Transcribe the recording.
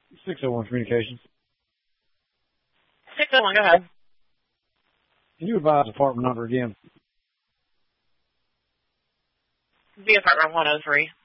601 Communications. 601, go ahead. Can you advise apartment number again? The apartment 103.